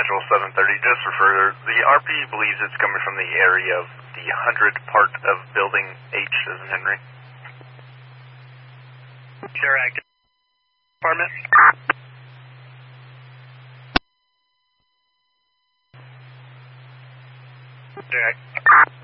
Central 730, just for further, the RP believes it's coming from the area of the 100 part of building H as in Henry. Sure, active. Department. Sure, active.